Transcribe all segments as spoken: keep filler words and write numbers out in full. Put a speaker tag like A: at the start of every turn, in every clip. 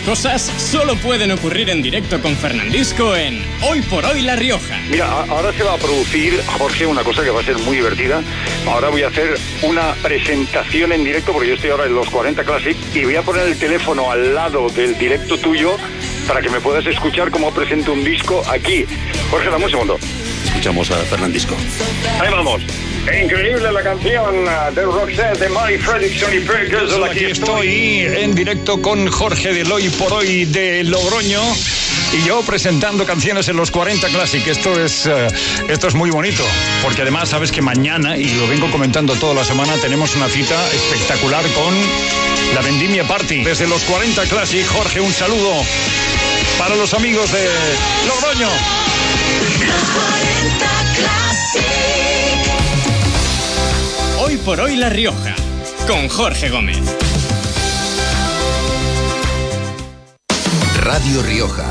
A: cosas solo pueden ocurrir en directo con Fernandisco en Hoy por Hoy La Rioja.
B: Mira, ahora se va a producir, Jorge, una cosa que va a ser muy divertida. Ahora voy a hacer una presentación en directo, porque yo estoy ahora en los cuarenta Classic, y voy a poner el teléfono al lado del directo tuyo para que me puedas escuchar cómo presento un disco aquí. Jorge, dame un segundo.
C: Escuchamos a Fernandisco.
B: Ahí vamos. Increíble la canción de Roxette, de Mary Fredrickson y Ferguson.
D: Aquí estoy en directo con Jorge del Hoy por Hoy de Logroño y yo presentando canciones en los cuarenta Classic. Esto es, uh, esto es muy bonito, porque además sabes que mañana, y lo vengo comentando toda la semana, tenemos una cita espectacular con la Vendimia Party. Desde los cuarenta Classic, Jorge, un saludo para los amigos de Logroño.
E: Los cuarenta Classic.
A: Hoy por Hoy La Rioja, con Jorge Gómez.
F: Radio Rioja.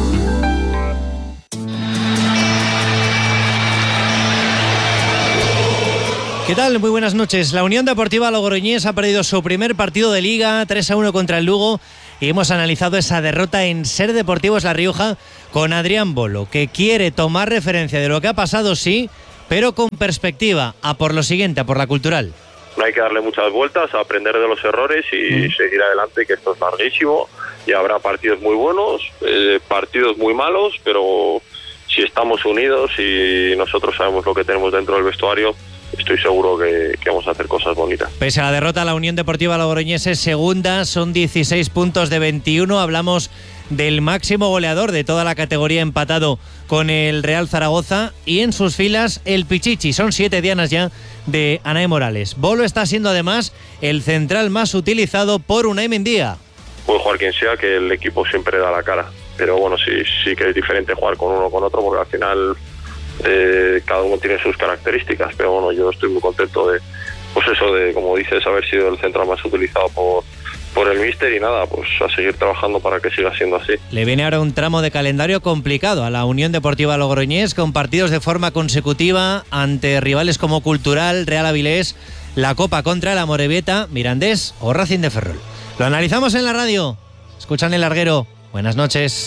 G: ¿Qué tal? Muy buenas noches. La Unión Deportiva Logroñés ha perdido su primer partido de Liga, tres a uno contra el Lugo, y hemos analizado esa derrota en Ser Deportivos La Rioja con Adrián Bolo, que quiere tomar referencia de lo que ha pasado, sí, pero con perspectiva, a por lo siguiente, a por la cultural.
H: No hay que darle muchas vueltas, a aprender de los errores y mm. seguir adelante, que esto es larguísimo y habrá partidos muy buenos, eh, partidos muy malos, pero si estamos unidos y nosotros sabemos lo que tenemos dentro del vestuario, estoy seguro que, que vamos a hacer cosas bonitas.
G: Pese a la derrota, la Unión Deportiva Logroñés es segunda, son dieciséis puntos de veintiuno. Hablamos del máximo goleador de toda la categoría, empatado con el Real Zaragoza, y en sus filas el Pichichi. Son siete dianas ya de Anae Morales. Bolo está siendo además el central más utilizado por Unai Mendía.
H: Puede jugar quien sea, que el equipo siempre da la cara, pero bueno, sí, sí que es diferente jugar con uno o con otro, porque al final eh, cada uno tiene sus características, pero bueno, yo estoy muy contento de, pues eso, de, como dices, haber sido el central más utilizado por por el míster, y nada, pues a seguir trabajando para que siga siendo así.
G: Le viene ahora un tramo de calendario complicado a la Unión Deportiva Logroñés, con partidos de forma consecutiva ante rivales como Cultural, Real Avilés, la Copa contra el Amorebieta, Mirandés o Racing de Ferrol. Lo analizamos en la radio. Escuchan El Larguero. Buenas noches.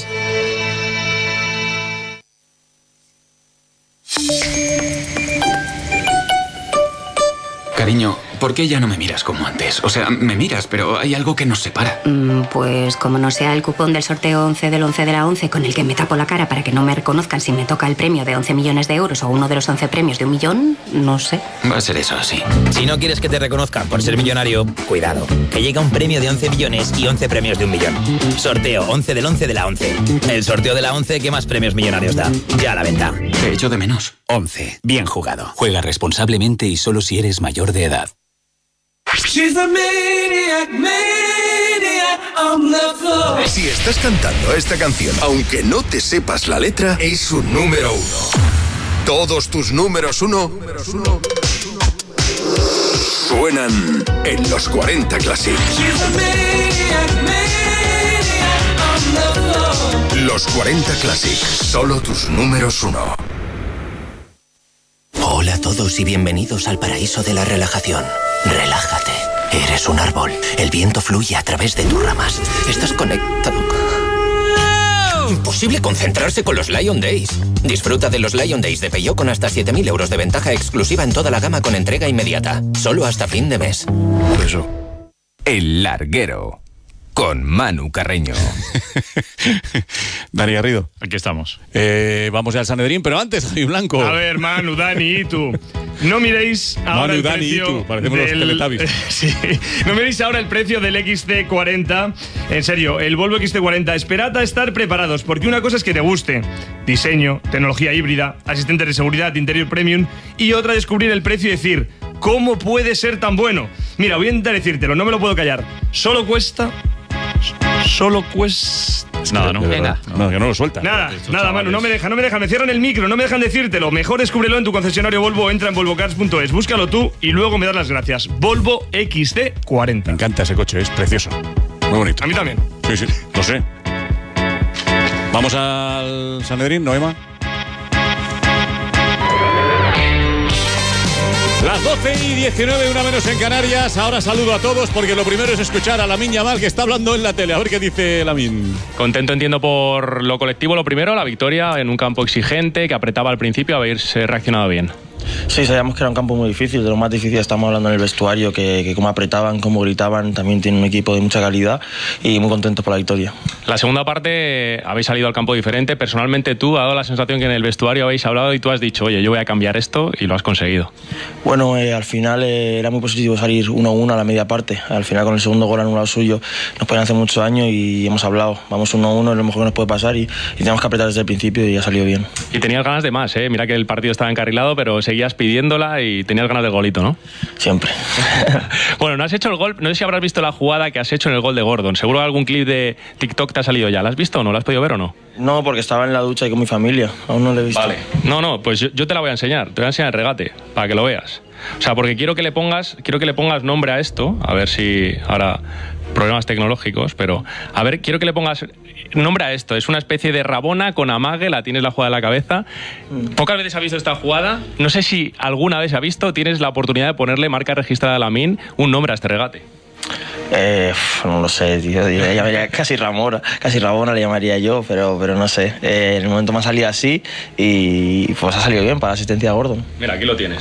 I: Cariño, ¿por qué ya no me miras como antes? O sea, me miras, pero hay algo que nos separa.
J: Mm, pues como no sea el cupón del sorteo once del once de la once con el que me tapo la cara para que no me reconozcan si me toca el premio de once millones de euros o uno de los once premios de un millón, no sé.
I: Va a ser eso, sí.
K: Si no quieres que te reconozcan por ser millonario, cuidado, que llega un premio de once millones y once premios de un millón. Sorteo once del once de la once. El sorteo de la once que más premios millonarios da. Ya a la venta.
I: Te echo de menos.
K: once. Bien jugado.
L: Juega responsablemente y solo si eres mayor de edad.
E: She's the maniac, maniac on the floor.
F: Si estás cantando esta canción, aunque no te sepas la letra, es un número uno. Todos tus números uno, números uno suenan en los cuarenta Classic.
E: She's the maniac, maniac on the floor.
F: Los cuarenta Classic, solo tus números uno.
M: Hola a todos y bienvenidos al paraíso de la relajación. Relájate. Eres un árbol. El viento fluye a través de tus ramas. Estás conectado. Imposible concentrarse con los Lion Days. Disfruta de los Lion Days de Peugeot con hasta siete mil euros de ventaja exclusiva en toda la gama con entrega inmediata. Solo hasta fin de mes.
F: Eso.
L: El Larguero. Con Manu Carreño.
C: Dani Garrido.
N: Aquí estamos.
C: Eh, vamos ya al Sanedrín, pero antes, Javi Blanco.
N: A ver, Manu, Dani y tú. No miréis ahora
C: Manu,
N: el
C: Dani
N: precio
C: y tú. Parecemos
N: del...
C: los Teletubbies.
N: Sí. No miréis ahora el precio del X C cuarenta. En serio, el Volvo X C cuarenta. Esperad a estar preparados, porque una cosa es que te guste. Diseño, tecnología híbrida, asistentes de seguridad, interior premium. Y otra, descubrir el precio y decir, ¿cómo puede ser tan bueno? Mira, voy a intentar decírtelo, no me lo puedo callar. Solo cuesta... Solo cuesta...
C: Nada, no. Venga. No, que no lo suelta.
N: Nada, nada, Manu, no me dejan, no me dejan, me cierran el micro, no me dejan decírtelo. Mejor descúbrelo en tu concesionario Volvo, entra en volvo cars punto es, búscalo tú y luego me das las gracias. Volvo X C cuarenta.
C: Me encanta ese coche, es precioso. Muy bonito.
N: A mí también.
C: Sí, sí, lo sé. Vamos al Sanedrín, Noema. Las doce y diecinueve, una menos en Canarias. Ahora saludo a todos porque lo primero es escuchar a Lamine Yamal, que está hablando en la tele. A ver qué dice Lamine.
O: Contento, entiendo, por lo colectivo. Lo primero, la victoria en un campo exigente que apretaba al principio. Habéis reaccionado bien.
P: Sí, sabíamos que era un campo muy difícil, de lo más difícil estamos hablando en el vestuario, que, que cómo apretaban, cómo gritaban, también tiene un equipo de mucha calidad y muy contentos por la victoria.
O: La segunda parte habéis salido al campo diferente. Personalmente tú, ha dado la sensación que en el vestuario habéis hablado y tú has dicho, oye, yo voy a cambiar esto, y lo has conseguido.
P: Bueno, eh, al final eh, era muy positivo salir uno uno a la media parte. Al final con el segundo gol anulado suyo nos pueden hacer muchos años y hemos hablado, vamos uno uno, es lo mejor que nos puede pasar y, y tenemos que apretar desde el principio y ha salido bien.
O: Y tenías ganas de más, ¿eh? Mira que el partido estaba encarrilado, pero seguías pidiéndola y tenías ganas del golito, ¿no?
P: Siempre.
O: Bueno, no has hecho el gol, no sé si habrás visto la jugada que has hecho en el gol de Gordon. Seguro algún clip de TikTok te ha salido ya. ¿La has visto o no? ¿La has podido ver o no?
P: No, porque estaba en la ducha y con mi familia, aún no lo he visto.
O: Vale. No, no, pues yo, yo te la voy a enseñar, te voy a enseñar el regate, para que lo veas. O sea, porque quiero que le pongas, quiero que le pongas nombre a esto, a ver si ahora problemas tecnológicos, pero a ver, quiero que le pongas nombre a esto. Es una especie de Rabona con amague, la tienes la jugada en la cabeza. Pocas veces ha visto esta jugada. No sé si alguna vez ha visto, tienes la oportunidad de ponerle marca registrada a Lamine un nombre a este regate.
P: Eh, no lo sé, tío. Le llamaría casi Ramona, casi Rabona le llamaría yo, pero, pero no sé. Eh, en el momento me ha salido así y pues ha salido bien para la asistencia de Gordon.
O: Mira, aquí lo tienes.